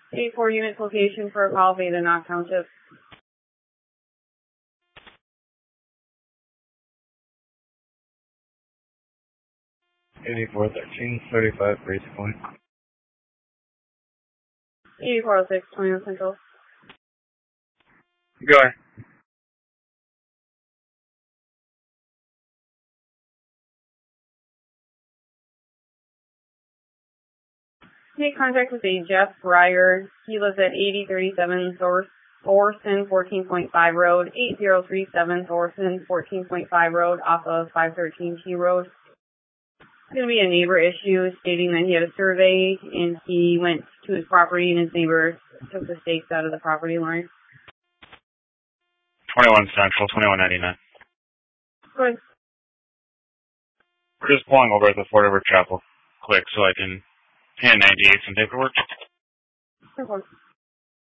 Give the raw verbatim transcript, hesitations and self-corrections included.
eighty-four units location for a call via the Knox Township. eighty-four thirteen, thirty-five, Grace Point. eighty-four oh six, twenty-one Central. Go ahead. Make contact with a Jeff Breyer. He lives at eighty thirty-seven Thorson fourteen point five Road, eighty thirty-seven Thorson fourteen point five Road off of five thirteen T Road. It's going to be a neighbor issue stating that he had a survey and he went to his property and his neighbor took the stakes out of the property line. twenty-one Central, twenty-one ninety-nine. Good. We're just pulling over at the Fort River Chapel quick so I can hand ninety-eight some paperwork. Good.